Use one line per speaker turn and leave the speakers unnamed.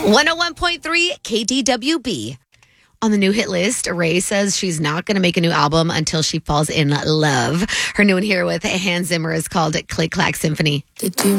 101.3 KDWB. On the new hit list, Ray says she's not going to make a new album until she falls in love. Her new one here with Hans Zimmer is called Click Clack Symphony.
Did you